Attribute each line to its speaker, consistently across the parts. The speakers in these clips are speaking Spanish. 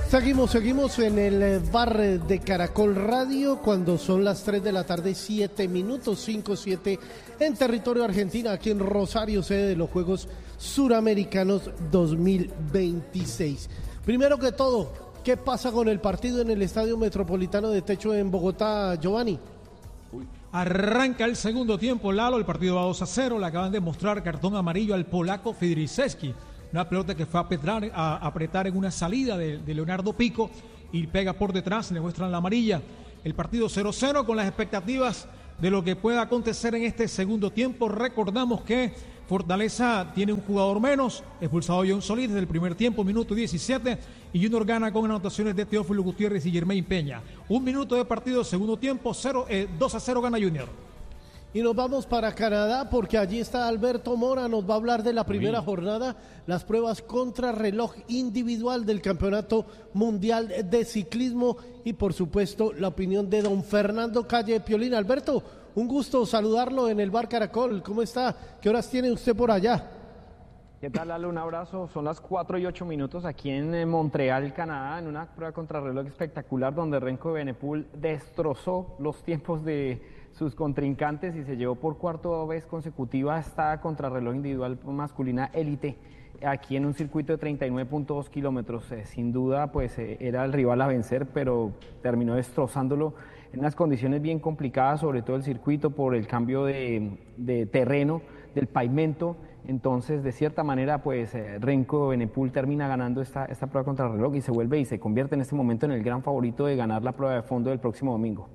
Speaker 1: Seguimos en el bar de Caracol Radio cuando son las 3 de la tarde, 7 minutos, 5-7 en territorio argentino, aquí en Rosario, sede de los Juegos Suramericanos 2026. Primero que todo, ¿qué pasa con el partido en el Estadio Metropolitano de Techo en Bogotá, Giovanni?
Speaker 2: Arranca el segundo tiempo, Lalo, el partido va 2-0, le acaban de mostrar cartón amarillo al polaco Fidriszewski. Una pelota que fue a apretar en una salida de Leonardo Pico y pega por detrás, le muestran la amarilla. El partido 0-0 con las expectativas de lo que pueda acontecer en este segundo tiempo. Recordamos que Fortaleza tiene un jugador menos, expulsado John Solís desde el primer tiempo, minuto 17, y Junior gana con anotaciones de Teófilo Gutiérrez y Germain Peña. Un minuto de partido, segundo tiempo, 2-0 gana Junior.
Speaker 1: Y nos vamos para Canadá porque allí está Alberto Mora, nos va a hablar de la primera jornada, las pruebas contrarreloj individual del Campeonato Mundial de Ciclismo y por supuesto la opinión de don Fernando Calle Piolín. Alberto, un gusto saludarlo en el Bar Caracol, ¿cómo está? ¿Qué horas tiene usted por allá?
Speaker 3: ¿Qué tal, Lalo? Un abrazo. Son las 4:08 aquí en Montreal, Canadá, en una prueba contrarreloj espectacular donde Renko Evenepoel destrozó los tiempos de sus contrincantes y se llevó por cuarta vez consecutiva esta contrarreloj individual masculina élite aquí en un circuito de 39.2 kilómetros. Sin duda, pues era el rival a vencer, pero terminó destrozándolo en unas condiciones bien complicadas, sobre todo el circuito por el cambio de terreno, del pavimento. Entonces, de cierta manera, pues Renko Evenepoel termina ganando esta prueba contrarreloj y se vuelve y se convierte en este momento en el gran favorito de ganar la prueba de fondo del próximo domingo.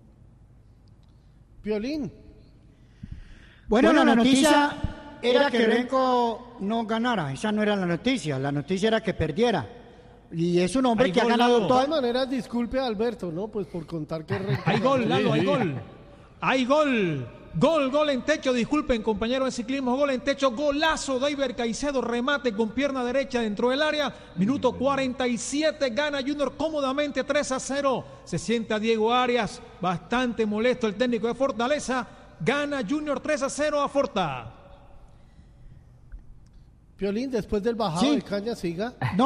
Speaker 1: Piolín.
Speaker 4: Bueno, la noticia era que Renko no ganara, esa no era la noticia era que perdiera. Y es un hombre que ha ganado
Speaker 1: de todas maneras, disculpe a Alberto, ¿no? Pues por contar que Renko...
Speaker 2: Hay gol, Lalo, hay gol. Gol en Techo, disculpen compañeros de ciclismo, gol en Techo, golazo de Iber Caicedo, remate con pierna derecha dentro del área, minuto 47, gana Junior cómodamente 3-0, se sienta Diego Arias, bastante molesto el técnico de Fortaleza, gana Junior 3-0 a Forta.
Speaker 1: Piolín, después del bajado de caña, siga.
Speaker 4: No,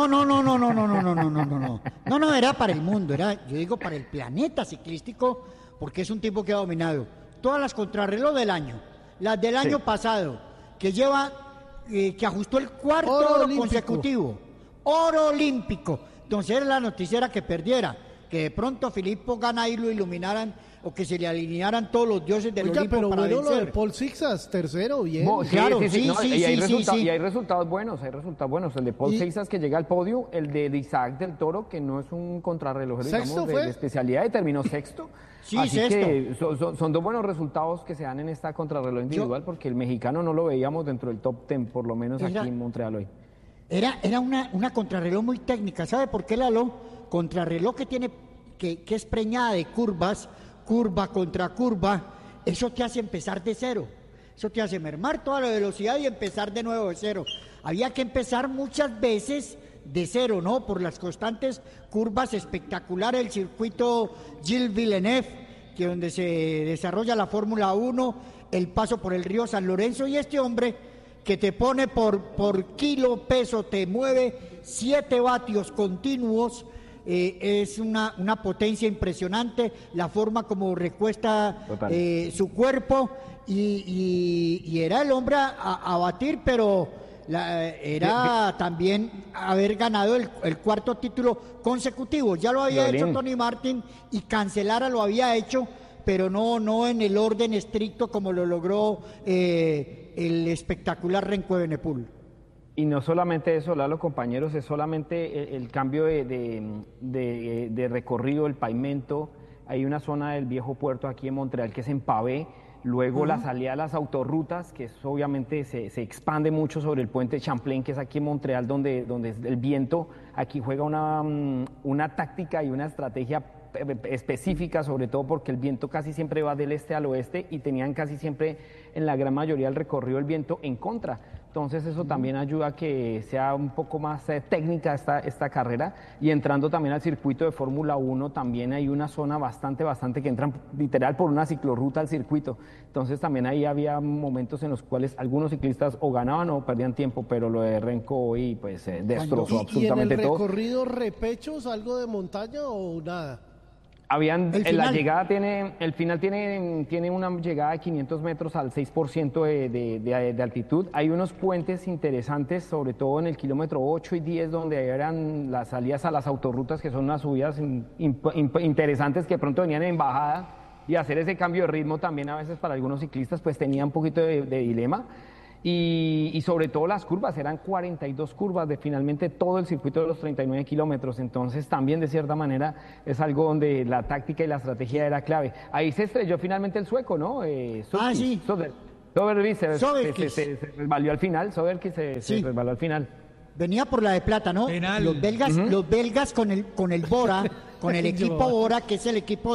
Speaker 4: era para el mundo, yo digo para el planeta ciclístico, porque es un tipo que ha dominado todas las contrarreloj del año, las del año pasado, que lleva, que ajustó el cuarto oro consecutivo, oro olímpico. Entonces la noticia era que perdiera, que de pronto Filippo gana y lo iluminaran, o que se le alinearan todos los dioses del Olimpo
Speaker 1: pero
Speaker 4: para
Speaker 1: bueno,
Speaker 4: vencer.
Speaker 1: Lo de Paul Sixas, tercero, bien.
Speaker 4: Claro, sí.
Speaker 3: Y hay resultados buenos, el de Paul Sixas que llega al podio, el de Isaac del Toro, que no es un contrarrelojero, digamos, de especialidad, y terminó sexto.
Speaker 4: Sí,
Speaker 3: así
Speaker 4: sexto.
Speaker 3: Que son dos buenos resultados que se dan en esta contrarreloj individual, porque el mexicano no lo veíamos dentro del top 10, por lo menos aquí en Montreal hoy.
Speaker 4: Era una contrarreloj muy técnica. ¿Sabe por qué, Lalo? Contrarreloj que tiene, que es preñada de curvas, curva contra curva, eso te hace empezar de cero. Eso te hace mermar toda la velocidad y empezar de nuevo de cero. Había que empezar muchas veces de cero, ¿no? Por las constantes curvas espectaculares, el circuito Gilles Villeneuve, que donde se desarrolla la Fórmula 1, el paso por el río San Lorenzo, y este hombre que te pone por kilo peso, te mueve 7 vatios continuos, es una potencia impresionante, la forma como recuesta su cuerpo, y era el hombre a batir, pero era también haber ganado el cuarto título consecutivo. Ya lo había hecho Tony Martin y Cancellara lo había hecho, pero no en el orden estricto como lo logró el espectacular Renko Evenepoel.
Speaker 3: Y no solamente eso, Lalo, compañeros, es solamente el cambio de recorrido, el pavimento. Hay una zona del viejo puerto aquí en Montreal que es en pavé. Luego la salida de las autorrutas, que eso obviamente se expande mucho sobre el puente Champlain, que es aquí en Montreal, donde el viento aquí juega una táctica y una estrategia específica, sobre todo porque el viento casi siempre va del este al oeste y tenían casi siempre en la gran mayoría del recorrido el viento en contra. Entonces eso también ayuda a que sea un poco más técnica esta carrera. Y entrando también al circuito de Fórmula 1, también hay una zona bastante que entran literal por una ciclorruta al circuito. Entonces también ahí había momentos en los cuales algunos ciclistas o ganaban o perdían tiempo, pero lo de Renko hoy pues destrozó absolutamente todo.
Speaker 1: ¿Y en el recorrido repechos, algo de montaña o nada?
Speaker 3: La llegada el final tiene una llegada de 500 metros al 6% de altitud. Hay unos puentes interesantes, sobre todo en el kilómetro 8 y 10, donde eran las salidas a las autorrutas, que son unas subidas interesantes que de pronto venían en bajada, y hacer ese cambio de ritmo también a veces para algunos ciclistas pues tenía un poquito de dilema. Y sobre todo las curvas, eran 42 curvas de finalmente todo el circuito de los 39 kilómetros, entonces también de cierta manera es algo donde la táctica y la estrategia era clave. Ahí se estrelló finalmente el sueco, ¿no?
Speaker 4: Sí.
Speaker 3: Soderquist se resbaló al final, se resbaló al final.
Speaker 4: Venía por la de plata, ¿no?
Speaker 2: Penal.
Speaker 4: Los belgas con el Bora, con el equipo Bora, que es el equipo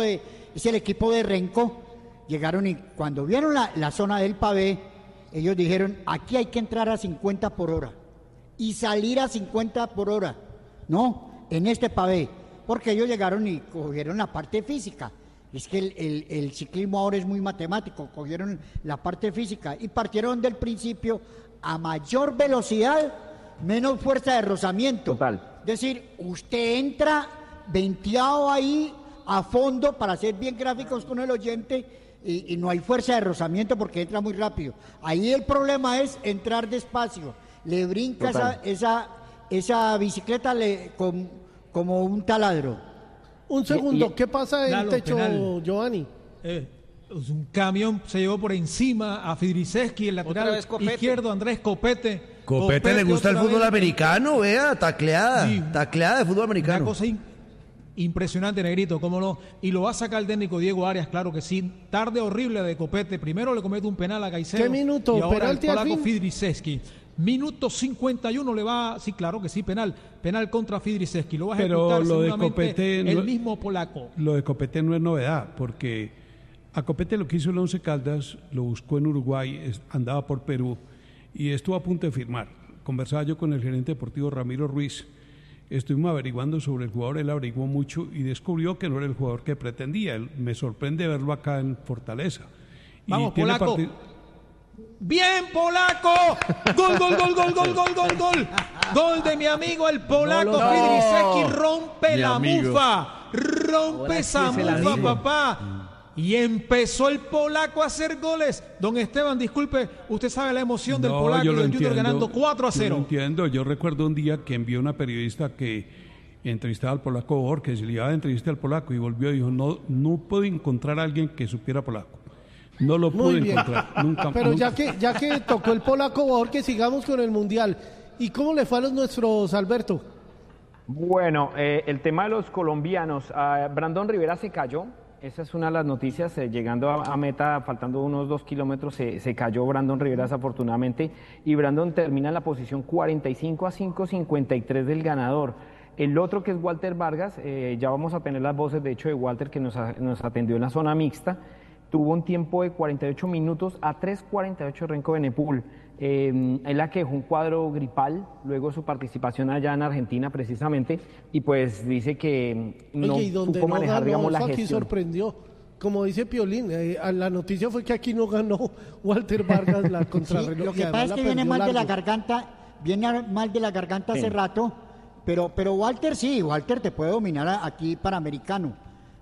Speaker 4: de Renko, llegaron y cuando vieron la zona del pavé, ellos dijeron, aquí hay que entrar a 50 por hora y salir a 50 por hora, ¿no? En este pavé, porque ellos llegaron y cogieron la parte física. Es que el ciclismo ahora es muy matemático, cogieron la parte física y partieron del principio a mayor velocidad, menos fuerza de rozamiento.
Speaker 3: Total.
Speaker 4: Es decir, usted entra venteado ahí a fondo, para ser bien gráficos con el oyente, y no hay fuerza de rozamiento porque entra muy rápido. Ahí el problema es entrar despacio. Le brinca esa bicicleta como un taladro.
Speaker 1: Un segundo, ¿qué pasa en el techo,
Speaker 2: penal.
Speaker 1: Giovanni?
Speaker 2: Un camión se llevó por encima a Fidriseski, el lateral izquierdo, Andrés Copete.
Speaker 5: Copete le gusta el fútbol americano, vea, tacleada de fútbol americano.
Speaker 2: Una cosa impresionante, Negrito, cómo no. Y lo va a sacar el técnico Diego Arias, claro que sí. Tarde horrible de Copete. Primero le comete un penal a Caicedo.
Speaker 1: ¿Qué minuto?
Speaker 2: Y ahora el
Speaker 1: ¿Penalti al
Speaker 2: polaco
Speaker 1: fin?
Speaker 2: Fidriseski. Minuto 51 le va, sí, claro que sí, penal contra Fidriseski. Lo va a ejecutar
Speaker 6: Pero lo de
Speaker 2: seguramente
Speaker 6: Copete
Speaker 2: el mismo polaco.
Speaker 6: Lo de Copete no es novedad, porque a Copete lo que hizo el Once Caldas, lo buscó en Uruguay, andaba por Perú y estuvo a punto de firmar. Conversaba yo con el gerente deportivo Ramiro Ruiz. Estuvimos averiguando sobre el jugador, él averiguó mucho y descubrió que no era el jugador que pretendía. Me sorprende verlo acá en Fortaleza.
Speaker 2: Vamos, polaco. ¡Bien, polaco! ¡Gol, gol, gol, gol, gol, gol, gol, gol! Gol de mi amigo el polaco Fidriseski, rompe la mufa. Rompe esa mufa, papá. Y empezó el polaco a hacer goles. Don Esteban, disculpe, usted sabe la emoción del polaco y del Junior ganando 4-0.
Speaker 6: Yo lo entiendo. Yo recuerdo un día que envió una periodista que entrevistaba al polaco Borges, le iba a entrevistar al polaco y volvió y dijo, no puedo encontrar a alguien que supiera polaco. No lo pude encontrar.
Speaker 1: Pero
Speaker 6: nunca.
Speaker 1: Ya que tocó el polaco Borges, sigamos con el Mundial. ¿Y cómo le fue a los nuestros, Alberto?
Speaker 3: Bueno, el tema de los colombianos. Brandon Rivera se cayó. Esa es una de las noticias, llegando a meta, faltando unos 2 kilómetros, se cayó Brandon Rivera desafortunadamente, y Brandon termina en la posición 45 a 5.53 del ganador. El otro, que es Walter Vargas, ya vamos a tener las voces de hecho de Walter, que nos atendió en la zona mixta, tuvo un tiempo de 48 minutos a 3.48 Renko Benepul. Él aquejó un cuadro gripal luego de su participación allá en Argentina precisamente, y pues dice que no supo manejar, digamos, la gestión.
Speaker 1: Aquí sorprendió, como dice Piolín, la noticia fue que aquí no ganó Walter Vargas la contrarreloj.
Speaker 4: Sí, lo que pasa es que viene mal de la garganta hace rato, pero Walter te puede dominar aquí Panamericano,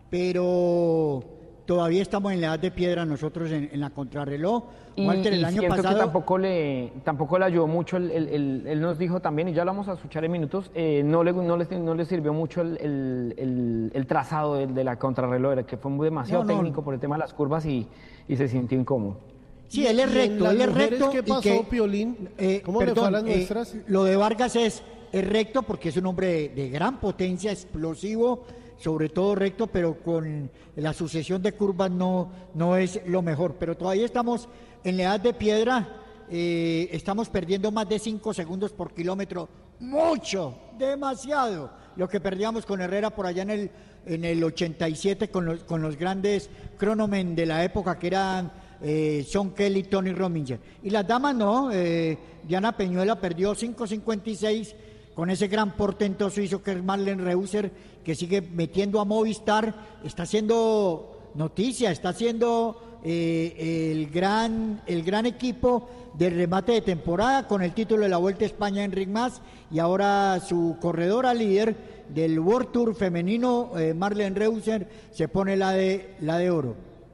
Speaker 4: pero todavía estamos en la edad de piedra nosotros en la contrarreloj. Walter, el año pasado
Speaker 3: que tampoco le ayudó mucho, él nos dijo también, y ya lo vamos a escuchar en minutos, no le sirvió mucho el trazado de la contrarreloj, que fue demasiado técnico por el tema de las curvas y se sintió incómodo.
Speaker 4: Sí, él es recto.
Speaker 1: ¿Qué pasó, Piolín? ¿Cómo le fue a las nuestras?
Speaker 4: Lo de Vargas es recto porque es un hombre de gran potencia, explosivo, sobre todo recto, pero con la sucesión de curvas no es lo mejor. Pero todavía estamos en la edad de piedra, estamos perdiendo más de 5 segundos por kilómetro. Mucho, demasiado. Lo que perdíamos con Herrera por allá en el 87 con los grandes cronomen de la época, que eran Sean Kelly, Tony Rominger. Y las damas no, Diana Peñuela perdió 5.56 con ese gran portento suizo que es Marlene Reuser, que sigue metiendo a Movistar, está haciendo noticia, está haciendo el gran equipo de remate de temporada con el título de la Vuelta a España Enric Mas, y ahora su corredora líder del World Tour femenino, Marlene Reuser, se pone la de oro.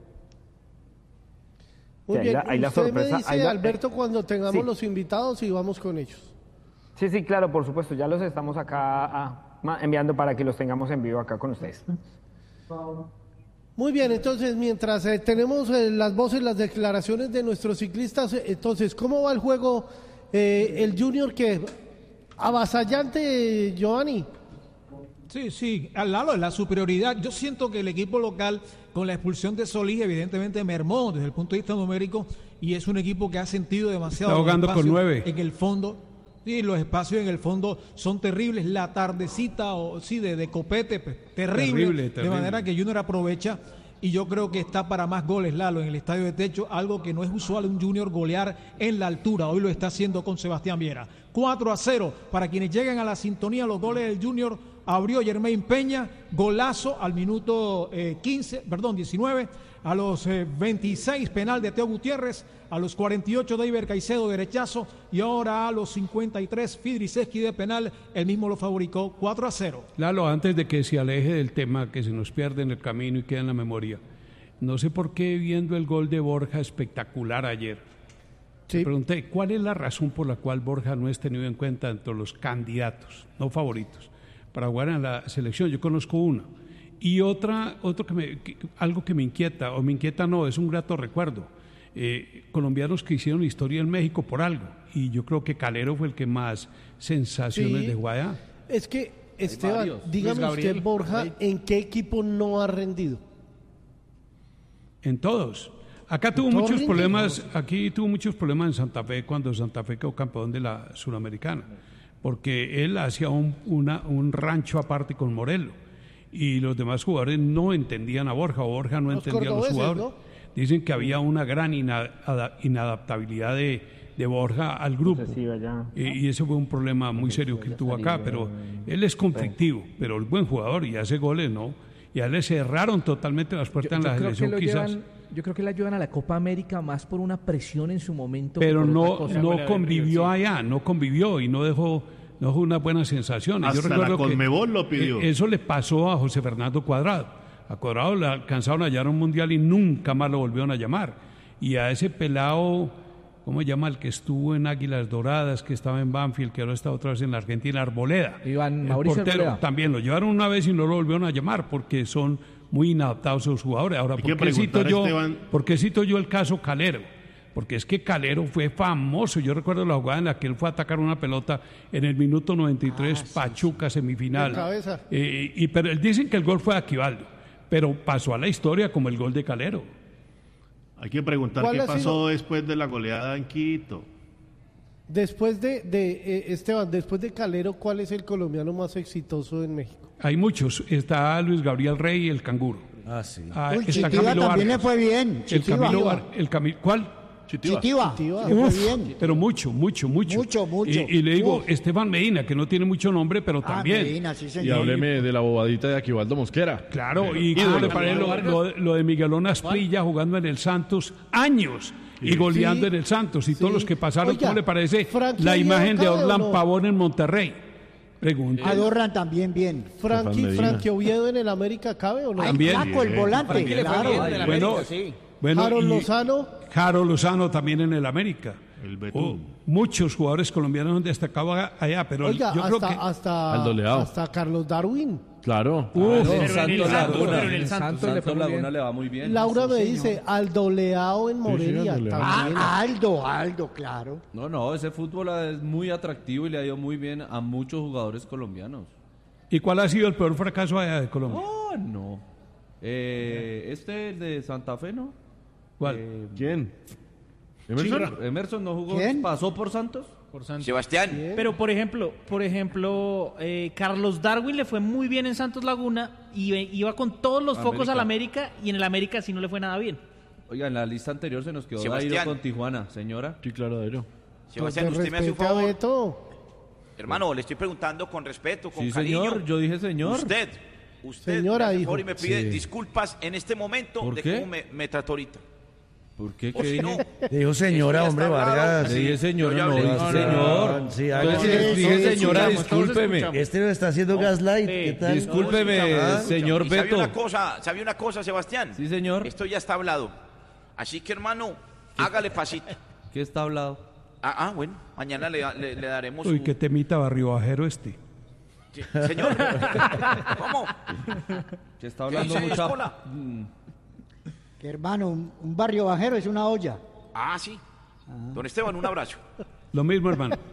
Speaker 1: Muy bien,
Speaker 3: ahí la
Speaker 1: usted
Speaker 3: sorpresa,
Speaker 1: me dice, Alberto, cuando tengamos los invitados y vamos con ellos.
Speaker 3: Sí, claro, por supuesto, ya los estamos acá enviando para que los tengamos en vivo acá con ustedes.
Speaker 1: Muy bien, entonces mientras tenemos las voces, las declaraciones de nuestros ciclistas, entonces, ¿cómo va el juego? El Junior, que avasallante, Giovanni.
Speaker 2: Sí, al lado de la superioridad. Yo siento que el equipo local, con la expulsión de Solís, evidentemente mermó desde el punto de vista numérico, y es un equipo que ha sentido demasiado.
Speaker 6: Está jugando con 9.
Speaker 2: En el fondo. Sí, los espacios en el fondo son terribles. La tardecita de copete, terrible. De manera que Junior aprovecha, y yo creo que está para más goles, Lalo, en el estadio de techo, algo que no es usual un Junior golear en la altura. Hoy lo está haciendo con Sebastián Viera. 4-0 para quienes llegan a la sintonía. Los goles del Junior abrió Germain Peña, golazo al minuto 19, a los 26 penal de Teo Gutiérrez, a los 48 Deiber Caicedo derechazo, y ahora a los 53 Fidriseski de penal, él mismo lo fabricó. 4-0.
Speaker 6: Lalo, antes de que se aleje del tema que se nos pierde en el camino y queda en la memoria, no sé por qué, viendo el gol de Borja espectacular ayer, me pregunté, ¿cuál es la razón por la cual Borja no es tenido en cuenta entre los candidatos, no favoritos, para jugar en la selección? Yo conozco una. Y algo que me inquieta, o me inquieta no, es un grato recuerdo. Colombianos que hicieron historia en México por algo, y yo creo que Calero fue el que más sensaciones dejó allá.
Speaker 1: Es que, Esteban, dígame usted, Borja, ¿en qué equipo no ha rendido?
Speaker 6: En todos. Aquí tuvo muchos problemas en Santa Fe, cuando Santa Fe quedó campeón de la Suramericana, porque él hacía un rancho aparte con Morelo, y los demás jugadores no entendían a Borja, o Borja no entendía a los jugadores, ¿no? Dicen que había una gran inadaptabilidad de Borja al grupo, y ese fue un problema muy serio que tuvo acá, pero él es conflictivo, pero es buen jugador y hace goles, ¿no? Y a él le cerraron totalmente las puertas en la selección, quizás.
Speaker 7: Yo creo que le ayudan a la Copa América más por una presión en su momento.
Speaker 6: Pero no convivió allá, no convivió y no dejó una buena sensación.
Speaker 8: Hasta
Speaker 6: yo recuerdo
Speaker 8: la Conmebol lo pidió.
Speaker 6: Eso le pasó a José Fernando Cuadrado. A Cuadrado le alcanzaron a hallar un mundial y nunca más lo volvieron a llamar. Y a ese pelado, ¿cómo se llama? El que estuvo en Águilas Doradas, que estaba en Banfield, que ahora está otra vez en la Argentina, Arboleda.
Speaker 7: Mauricio
Speaker 6: portero,
Speaker 7: Arboleda. También
Speaker 6: lo llevaron una vez y no lo volvieron a llamar porque son muy inadaptados a sus jugadores. Ahora, ¿por qué cito yo el caso Calero? Porque es que Calero fue famoso. Yo recuerdo la jugada en la que él fue a atacar una pelota en el minuto 93, Pachuca, semifinal. Pero dicen que el gol fue de Aquivaldo, pero pasó a la historia como el gol de Calero.
Speaker 8: Hay que preguntar qué pasó después de la goleada en Quito.
Speaker 1: Después Esteban, después de Calero, ¿cuál es el colombiano más exitoso en México?
Speaker 6: Hay muchos. Está Luis Gabriel Rey, el canguro.
Speaker 4: Sí.
Speaker 6: Está
Speaker 4: Chitiva también le fue bien.
Speaker 6: ¿Cuál?
Speaker 4: Chitiva.
Speaker 6: Pero mucho. Y le digo, Esteban Medina, que no tiene mucho nombre, pero también.
Speaker 4: Medina, sí, señor.
Speaker 9: Y hábleme de la bobadita de Aquivaldo Mosquera.
Speaker 6: Claro, y cómo le parece lo de Miguelón Asprilla jugando en el Santos años y goleando en el Santos, y todos los que pasaron. ¿Cómo le parece la imagen de Orlán Pavón en Monterrey? Pregunta.
Speaker 4: Adorran también bien.
Speaker 1: Frankie Oviedo en el América, ¿cabe o no?
Speaker 6: También.
Speaker 4: Flaco, el volante.
Speaker 6: Claro.
Speaker 1: Bueno,
Speaker 6: Jaro Lozano también en el América.
Speaker 8: El Betún.
Speaker 6: Muchos jugadores colombianos han destacado allá, pero
Speaker 1: oiga,
Speaker 6: yo creo que
Speaker 1: hasta Carlos Darwin.
Speaker 9: Claro.
Speaker 7: Pero en el Santos Laguna le va muy bien.
Speaker 1: Laura me dice, Aldo Leao en Morelia también.
Speaker 4: Aldo, claro.
Speaker 10: No, ese fútbol es muy atractivo y le ha ido muy bien a muchos jugadores colombianos.
Speaker 6: ¿Y cuál ha sido el peor fracaso allá de Colombia?
Speaker 10: No. El de Santa Fe, ¿no?
Speaker 6: ¿Cuál?
Speaker 9: ¿Quién?
Speaker 10: Emerson no jugó.
Speaker 4: ¿Quién?
Speaker 10: ¿Pasó por Santos?
Speaker 11: Sebastián.
Speaker 12: Pero por ejemplo, Carlos Darwin le fue muy bien en Santos Laguna y iba con todos los focos al América, y en el América sí no le fue nada bien.
Speaker 10: Oiga, en la lista anterior se nos quedó Dairo con Tijuana, señora.
Speaker 9: Sí, claro, Dairo.
Speaker 11: Sebastián, usted me hace un favor. Hermano, le estoy preguntando con respeto, con cariño.
Speaker 10: Señor, yo dije señor.
Speaker 11: Usted
Speaker 1: señora,
Speaker 11: me hace
Speaker 1: hijo.
Speaker 11: favor y me pide disculpas en este momento
Speaker 10: ¿Por
Speaker 11: de
Speaker 10: qué?
Speaker 11: cómo me trató ahorita.
Speaker 10: ¿Por qué?
Speaker 11: O si no,
Speaker 5: Dijo señora, hombre, Vargas.
Speaker 10: Le dije señora,
Speaker 11: Yo
Speaker 10: no,
Speaker 11: ya hablé.
Speaker 10: dice señor.
Speaker 5: Sí,
Speaker 10: Entonces, si le dije señora, discúlpeme.
Speaker 5: Este lo está haciendo gaslight. ¿Qué tal?
Speaker 10: Discúlpeme, señor
Speaker 11: ¿Y
Speaker 10: Beto.
Speaker 11: ¿Sabe una cosa, Sebastián?
Speaker 10: Sí, señor.
Speaker 11: Esto ya está hablado. Así que, hermano, hágale pasito.
Speaker 10: ¿Qué está hablado?
Speaker 11: Bueno, mañana le daremos
Speaker 6: Uy, qué temita barrio bajero este.
Speaker 11: Sí, señor, ¿cómo?
Speaker 10: Se está hablando
Speaker 11: ¿Qué dice
Speaker 10: mucha...
Speaker 11: Escola?
Speaker 4: Que hermano, un barrio bajero es una olla.
Speaker 11: Sí. Don Esteban, un abrazo.
Speaker 6: Lo mismo, hermano.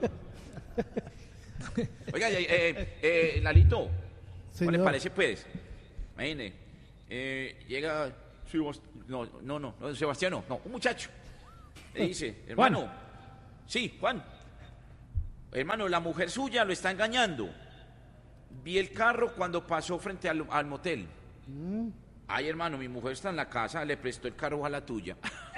Speaker 11: Oiga, Lalito, ¿cómo le
Speaker 1: Señor.
Speaker 11: parece, pues? Imagine, llega... No, Sebastián no, un muchacho. Le dice, hermano... Sí, Juan. Hermano, la mujer suya lo está engañando. Vi el carro cuando pasó frente al motel. Ay, hermano, mi mujer está en la casa, le prestó el carro a la tuya.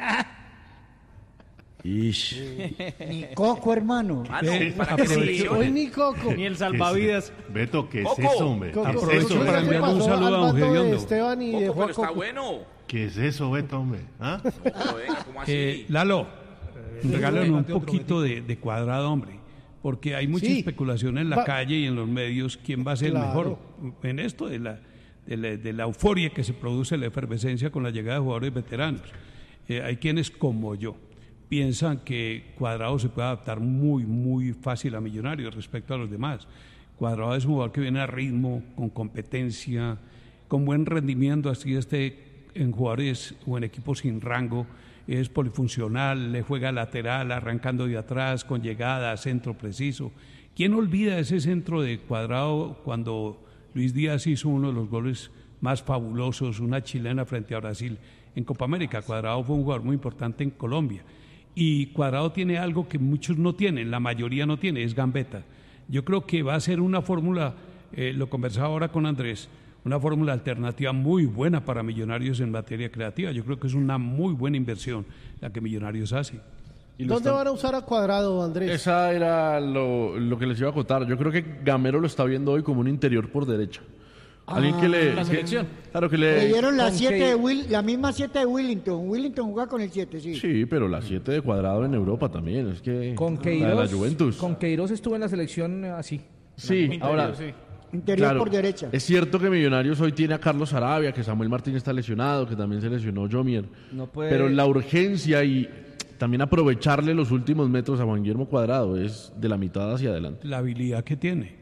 Speaker 5: Ish.
Speaker 4: Ni coco, hermano.
Speaker 11: Para que se
Speaker 1: Hoy
Speaker 11: lesionen.
Speaker 1: ni Coco.
Speaker 12: Ni el salvavidas.
Speaker 8: Beto, ¿qué es
Speaker 11: Coco.
Speaker 8: eso, hombre?
Speaker 1: Coco,
Speaker 8: ¿Qué es
Speaker 6: Aprovecho
Speaker 8: eso,
Speaker 6: para
Speaker 1: ¿qué
Speaker 8: Beto?
Speaker 6: enviarle un
Speaker 1: pasó
Speaker 6: saludo
Speaker 1: al
Speaker 6: a
Speaker 1: bando de
Speaker 6: Ungediondo.
Speaker 1: Esteban y de
Speaker 11: Pero
Speaker 1: Juan
Speaker 11: está
Speaker 1: Coco?
Speaker 11: bueno.
Speaker 8: ¿Qué es eso, Beto, hombre? ¿Ah?
Speaker 11: No, venga, ¿cómo así?
Speaker 6: Lalo, regálanos un
Speaker 2: otro
Speaker 6: poquito de Cuadrado, hombre. Porque hay mucha
Speaker 1: Sí.
Speaker 6: especulación en la calle y en los medios quién va a ser el
Speaker 1: Claro.
Speaker 6: mejor. En esto de la euforia que se produce, la efervescencia con la llegada de jugadores veteranos. Hay quienes, como yo, piensan que Cuadrado se puede adaptar muy fácil a Millonarios respecto a los demás. Cuadrado es un jugador que viene a ritmo, con competencia, con buen rendimiento, así en jugadores o en equipos sin rango. Es polifuncional, le juega lateral, arrancando de atrás, con llegada, centro preciso. ¿Quién olvida ese centro de Cuadrado cuando Luis Díaz hizo uno de los goles más fabulosos, una chilena frente a Brasil en Copa América? Cuadrado fue un jugador muy importante en Colombia. Y Cuadrado tiene algo que muchos no tienen, la mayoría no tiene, es gambeta. Yo creo que va a ser una fórmula, lo conversaba ahora con Andrés, una fórmula alternativa muy buena para Millonarios en materia creativa. Yo creo que es una muy buena inversión la que Millonarios hace.
Speaker 1: ¿Dónde van a usar a Cuadrado, Andrés?
Speaker 9: Esa era lo que les iba a contar. Yo creo que Gamero lo está viendo hoy como un interior por derecha. Alguien que le...
Speaker 12: La selección.
Speaker 9: Claro que
Speaker 4: Le
Speaker 9: le...
Speaker 4: dieron la
Speaker 7: Con
Speaker 4: 7
Speaker 7: que-
Speaker 4: de la misma 7 de Willington. Willington jugaba con el 7, sí.
Speaker 9: Sí, pero la 7 de Cuadrado en Europa también. Es que...
Speaker 7: Con
Speaker 9: la de la
Speaker 7: Queiroz,
Speaker 9: Juventus.
Speaker 7: con Queiroz estuvo en la selección así.
Speaker 9: Sí, ahora...
Speaker 4: Interior
Speaker 9: Claro,
Speaker 4: por derecha.
Speaker 9: es cierto que Millonarios hoy tiene a Carlos Arabia, que Samuel Martínez está lesionado, que también se lesionó Jomier.
Speaker 10: No puede-
Speaker 9: Pero la urgencia y también aprovecharle los últimos metros a Juan Guillermo Cuadrado es de la mitad hacia adelante.
Speaker 6: La habilidad que tiene.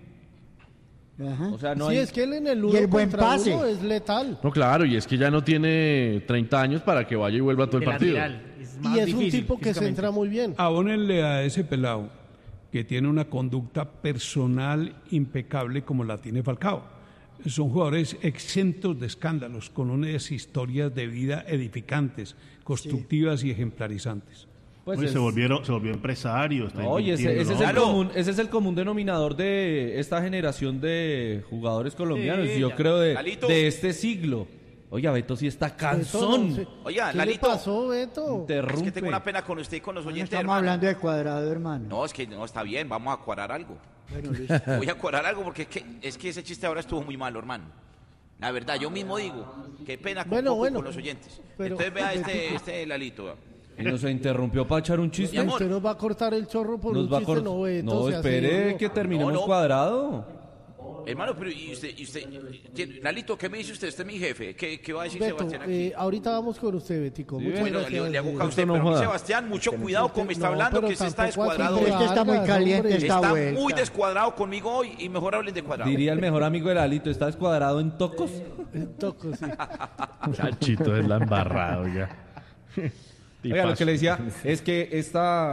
Speaker 4: Ajá.
Speaker 10: O sea, no
Speaker 1: Sí,
Speaker 10: hay...
Speaker 1: es que él en el
Speaker 4: Y
Speaker 1: uno
Speaker 4: el buen
Speaker 1: contra
Speaker 4: pase.
Speaker 1: uno es letal.
Speaker 9: No, claro, y es que ya no tiene 30 años para que vaya y vuelva todo el
Speaker 12: De
Speaker 9: partido.
Speaker 12: lateral. Es
Speaker 1: Y
Speaker 12: más
Speaker 1: es un
Speaker 12: difícil
Speaker 1: tipo que
Speaker 12: físicamente.
Speaker 1: centra muy bien.
Speaker 6: Abónenle a ese pelado que tiene una conducta personal impecable como la tiene Falcao. Son jugadores exentos de escándalos, con unas historias de vida edificantes, constructivas y ejemplarizantes.
Speaker 10: Pues
Speaker 8: Uy,
Speaker 10: es-
Speaker 8: se volvió empresario. Está
Speaker 10: Oye, ese es,
Speaker 8: invirtiendo, ¿no?
Speaker 10: ese es el común denominador de esta generación de jugadores colombianos,
Speaker 11: Sí,
Speaker 10: yo
Speaker 11: ya.
Speaker 10: creo
Speaker 11: Lalito.
Speaker 10: de este siglo. Oiga, Beto sí está
Speaker 1: Beto,
Speaker 10: cansón.
Speaker 1: no sé.
Speaker 11: Oiga,
Speaker 1: ¿Qué
Speaker 11: Lalito.
Speaker 1: le pasó, Beto?
Speaker 10: Interrumpe.
Speaker 11: Es que tengo una pena con usted y con los
Speaker 4: No
Speaker 11: oyentes,
Speaker 4: estamos
Speaker 11: hermano.
Speaker 4: hablando de Cuadrado, hermano.
Speaker 11: No, es que no está bien, vamos a cuadrar algo.
Speaker 4: Bueno, listo.
Speaker 11: Voy a cuadrar algo porque es que ese chiste ahora estuvo muy malo, hermano. La verdad, yo mismo digo, qué pena con,
Speaker 1: Bueno,
Speaker 11: Coco y
Speaker 1: bueno.
Speaker 11: con los oyentes.
Speaker 1: Pero-
Speaker 11: Entonces vea este Lalito. vea.
Speaker 10: Y nos interrumpió para echar un chiste.
Speaker 11: Mi amor.
Speaker 1: Usted nos va a cortar el chorro por
Speaker 10: Nos
Speaker 1: un
Speaker 10: va a
Speaker 1: chiste,
Speaker 10: cort-
Speaker 1: no, Beto.
Speaker 10: No,
Speaker 1: sea
Speaker 10: espere
Speaker 1: serio.
Speaker 10: que terminemos
Speaker 11: No, no.
Speaker 10: Cuadrado.
Speaker 11: Hermano, pero ¿y usted, Lalito, qué me dice usted? Usted es mi jefe. ¿Qué va a decir
Speaker 1: Beto,
Speaker 11: Sebastián aquí?
Speaker 1: ahorita vamos con usted, Betico.
Speaker 10: Sí,
Speaker 1: Muchas
Speaker 11: Bueno,
Speaker 1: gracias.
Speaker 11: le hago
Speaker 1: eh.
Speaker 11: caso a usted,
Speaker 9: no
Speaker 11: pero a mí,
Speaker 9: joda.
Speaker 11: Sebastián, mucho cuidado con me está
Speaker 1: No,
Speaker 11: hablando
Speaker 1: pero
Speaker 11: que se está
Speaker 1: tampoco así
Speaker 11: descuadrado
Speaker 1: te
Speaker 11: hoy.
Speaker 4: Este está muy
Speaker 1: Vargas,
Speaker 4: caliente,
Speaker 1: hombre.
Speaker 4: está
Speaker 11: Está
Speaker 4: vuelta.
Speaker 11: muy descuadrado conmigo hoy y mejor hablen de cuadrado.
Speaker 10: Diría el mejor amigo de Lalito, está descuadrado en tocos.
Speaker 1: Toco, sí.
Speaker 9: Chachito es la embarrada, oiga.
Speaker 10: Oiga, lo que le decía es que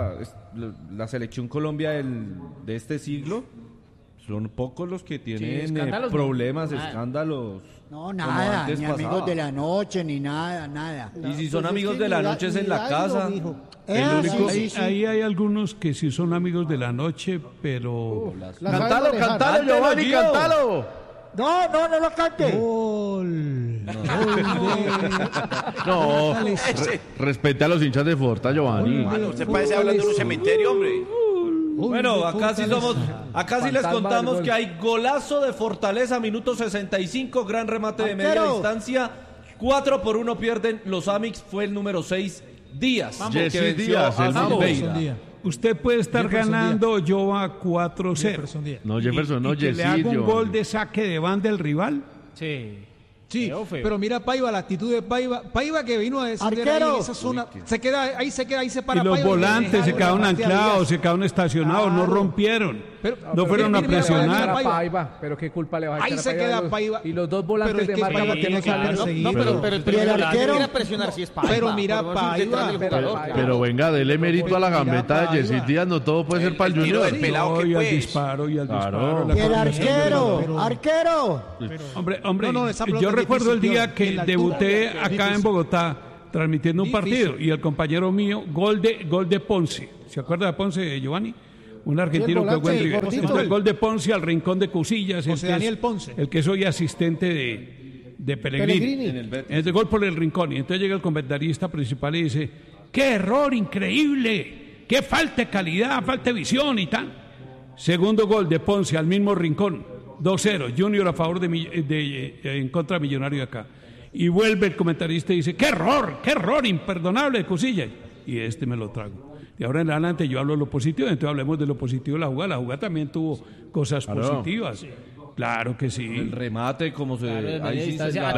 Speaker 10: la selección Colombia de este siglo son pocos los que tienen
Speaker 12: escándalos,
Speaker 10: problemas,
Speaker 12: no.
Speaker 10: escándalos.
Speaker 4: No,
Speaker 10: como
Speaker 4: nada,
Speaker 10: antes
Speaker 4: ni
Speaker 10: pasaba.
Speaker 4: amigos de la noche, ni nada, nada.
Speaker 10: Y si son
Speaker 1: Pues es
Speaker 10: amigos
Speaker 1: que
Speaker 10: de la
Speaker 1: ni da-
Speaker 10: noche es
Speaker 1: ni
Speaker 10: en la
Speaker 1: da
Speaker 10: casa.
Speaker 1: hilo, mijo.
Speaker 4: Sí, sí.
Speaker 6: Ahí hay algunos que sí son amigos de la noche, pero...
Speaker 1: La sabe
Speaker 9: Cántalo,
Speaker 1: manejar.
Speaker 9: cántalo, Giovanni,
Speaker 10: Gio.
Speaker 9: cántalo.
Speaker 4: No lo cante.
Speaker 1: Gol.
Speaker 9: No, respete a los hinchas de Forta, Giovanni.
Speaker 11: Usted parece hablando de un cementerio, hombre.
Speaker 10: Bueno, acá sí les contamos que hay golazo de Fortaleza, minuto 65, gran remate de media distancia. 4-1 pierden los Amix, fue el número 6, Díaz.
Speaker 9: Jesse Díaz, el
Speaker 6: Silveira. Usted puede estar ganando, yo va 4-0.
Speaker 9: No, Jefferson, no, Jesse.
Speaker 6: ¿Le hago un gol de saque de banda del rival?
Speaker 2: Sí, pero mira Paiva, la actitud de Paiva que vino a descender ahí en esa zona, se queda, ahí se para
Speaker 6: y los
Speaker 2: Paiva
Speaker 6: volantes se quedaron anclados, se quedaron estacionados, no rompieron, no fueron a presionar.
Speaker 13: Paiva, pero qué culpa le va a echar
Speaker 2: ahí
Speaker 13: a
Speaker 2: se queda Paiva.
Speaker 13: Y los dos volantes de marca que no salen.
Speaker 4: No, pero el arquero quiere
Speaker 12: presionar si es Paiva.
Speaker 2: Pero mira Paiva.
Speaker 9: Pero venga, dele mérito a la gambeta de Jesse Díaz, no todo puede ser para el Junior.
Speaker 6: Y al disparo.
Speaker 4: Y el arquero.
Speaker 6: Hombre, yo recuerdo el día que debuté acá en Bogotá transmitiendo un partido y el compañero mío, gol de Ponce. ¿Se acuerda de Ponce, Giovanni? Un argentino que jugó en River. El gol de Ponce al rincón de Cusillas.
Speaker 2: José Daniel Ponce.
Speaker 6: El que soy asistente de Pellegrini. El gol por el rincón. Y entonces llega el comentarista principal y dice: ¡qué error increíble! ¡Qué falta de calidad, falta de visión y tal! Segundo gol de Ponce al mismo rincón. 2-0, Junior a favor en contra de Millonario acá. Y vuelve el comentarista y dice: ¡qué error imperdonable de Cusillas! Y me lo trago. De ahora en adelante yo hablo de lo positivo, entonces hablemos de lo positivo de la jugada. La jugada también tuvo cosas positivas. Claro que sí.
Speaker 10: El remate, como se...
Speaker 12: Claro,
Speaker 10: ahí sí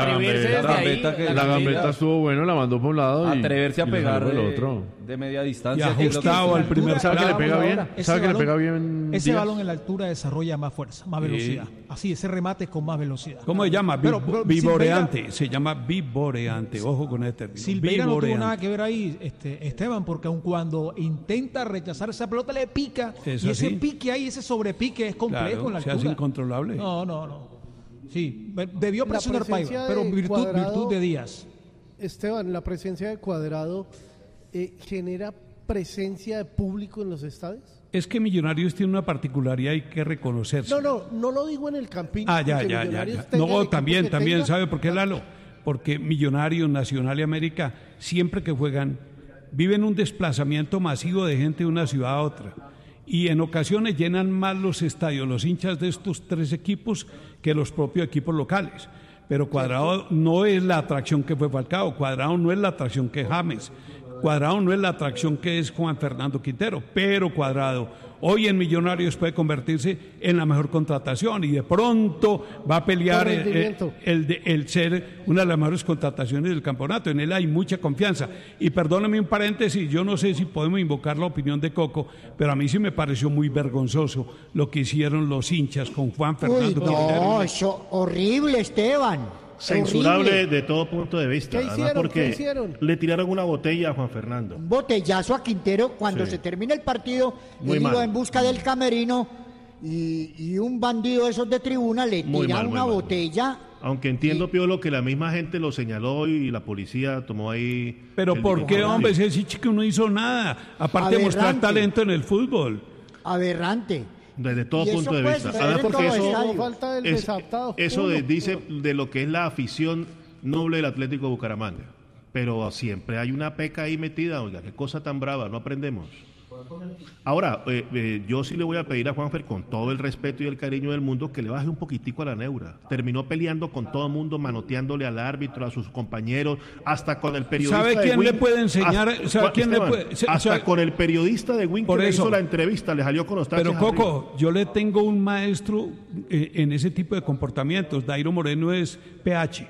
Speaker 9: la gambeta estuvo bueno, la mandó por un lado.
Speaker 10: Atreverse a pegar
Speaker 9: el otro.
Speaker 10: De media distancia.
Speaker 6: Y ajustado al primer
Speaker 9: ¿Sabe que le pega bien? ¿Sabe que le pega bien?
Speaker 2: Ese balón en la altura desarrolla más fuerza, más velocidad. Así, ese remate con más velocidad.
Speaker 6: ¿Cómo se llama? Vivoreante. Se llama vivoreante. Ojo con este término.
Speaker 2: Silveira no tuvo nada que ver ahí, Esteban, porque aun cuando intenta rechazar esa pelota le pica. Y ese pique ahí, ese sobrepique es complejo en la altura.
Speaker 6: Se hace incontrolable.
Speaker 2: No. Sí, debió presionar Paiva, pero virtud de Díaz.
Speaker 1: Esteban, la presencia de Cuadrado genera presencia de público en los estadios.
Speaker 6: Es que Millonarios tiene una particularidad, hay que reconocerse.
Speaker 1: No lo digo en el Campín.
Speaker 6: Ya. No, también, ¿sabe por qué, Lalo? Porque Millonarios, Nacional y América, siempre que juegan, viven un desplazamiento masivo de gente de una ciudad a otra. Y en ocasiones llenan más los estadios, los hinchas de estos tres equipos, que los propios equipos locales. Pero Cuadrado no es la atracción que fue Falcao, Cuadrado no es la atracción que es James, Cuadrado no es la atracción que es Juan Fernando Quintero, pero Cuadrado hoy en Millonarios puede convertirse en la mejor contratación y de pronto va a pelear el ser una de las mejores contrataciones del campeonato. En él hay mucha confianza. Y perdóname un paréntesis, yo no sé si podemos invocar la opinión de Coco, pero a mí sí me pareció muy vergonzoso lo que hicieron los hinchas con Juan Fernando Quintero.
Speaker 4: No, eso horrible, Esteban.
Speaker 8: Censurable
Speaker 4: horrible.
Speaker 8: De todo punto de vista. Además porque le tiraron una botella a Juan Fernando.
Speaker 4: Un botellazo a Quintero cuando se termina el partido. Él iba en busca del camerino y un bandido de esos de tribuna le tira una botella.
Speaker 8: Aunque entiendo, Piolo, que la misma gente lo señaló y la policía tomó ahí...
Speaker 6: Pero ¿por qué, hombre? Ese chico no hizo nada, aparte de mostrar talento en el fútbol.
Speaker 4: Aberrante.
Speaker 8: Desde todo punto de vista. Además porque eso
Speaker 1: del
Speaker 8: dice de lo que es la afición noble del Atlético de Bucaramanga. Pero siempre hay una peca ahí metida, oiga, qué cosa tan brava, no aprendemos. Ahora, yo sí le voy a pedir a Juanfer, con todo el respeto y el cariño del mundo, que le baje un poquitico a la neura. Terminó peleando con todo el mundo, manoteándole al árbitro, a sus compañeros, hasta con el periodista.
Speaker 6: ¿Sabe quién le puede enseñar?
Speaker 8: Hasta con el periodista de Win que le hizo la entrevista, le salió con los taches.
Speaker 6: Pero Coco, yo le tengo un maestro en ese tipo de comportamientos. Dairo Moreno es PH.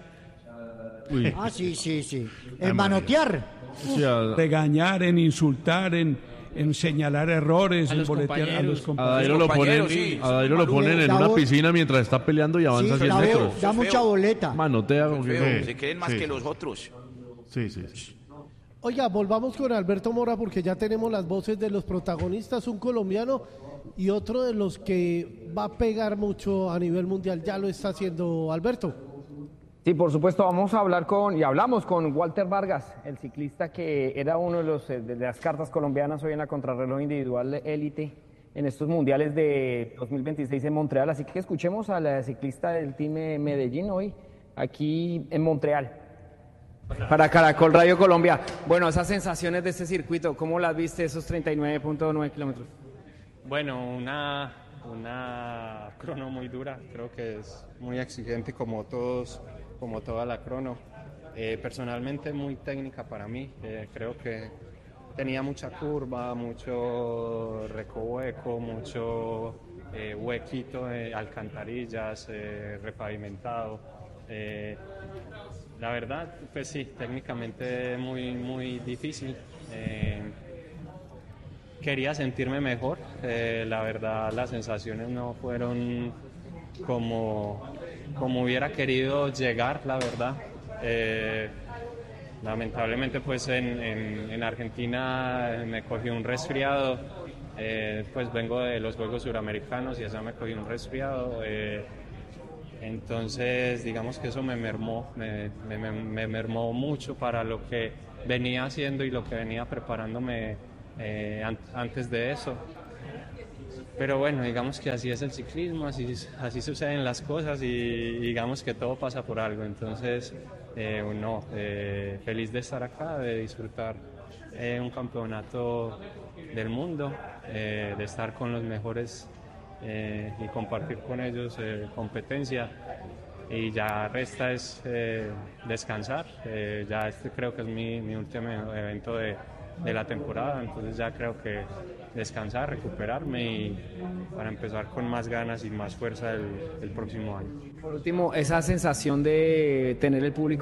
Speaker 4: Sí. En manotear.
Speaker 6: Regañar, en insultar, en señalar errores, en boletear a los compañeros.
Speaker 9: A Dairo lo ponen en una piscina mientras está peleando y avanza 100 metros.
Speaker 4: Da mucha boleta.
Speaker 9: Manotea.
Speaker 11: Se creen más que los otros.
Speaker 8: Sí.
Speaker 1: Oiga, volvamos con Alberto Mora porque ya tenemos las voces de los protagonistas, un colombiano y otro de los que va a pegar mucho a nivel mundial. Ya lo está haciendo Alberto.
Speaker 3: Sí, por supuesto, vamos a hablar hablamos con Walter Vargas, el ciclista que era uno de las cartas colombianas hoy en la contrarreloj individual élite en estos mundiales de 2026 en Montreal. Así que escuchemos al ciclista del Team Medellín hoy, aquí en Montreal. Para Caracol Radio Colombia. Bueno, esas sensaciones de este circuito, ¿cómo las viste, esos 39.9 kilómetros?
Speaker 14: Bueno, una crono muy dura, creo que es muy exigente como toda la crono. Personalmente muy técnica para mí, creo que tenía mucha curva, mucho recoveco, mucho huequito, alcantarillas, repavimentado. La verdad, pues sí, técnicamente muy difícil. Quería sentirme mejor. La verdad, las sensaciones no fueron como hubiera querido llegar, la verdad. Lamentablemente, pues en Argentina me cogí un resfriado. Pues vengo de los Juegos Suramericanos y allá me cogí un resfriado. Entonces, digamos que eso me mermó mucho para lo que venía haciendo y lo que venía preparándome antes de eso. Pero bueno, digamos que así es el ciclismo, así suceden las cosas y digamos que todo pasa por algo. Entonces, feliz de estar acá, de disfrutar un campeonato del mundo, de estar con los mejores y compartir con ellos competencia, y ya resta es descansar. Ya creo que es mi último evento de la temporada, entonces ya creo que descansar, recuperarme y para empezar con más ganas y más fuerza el próximo año.
Speaker 3: Por último, esa sensación de tener el público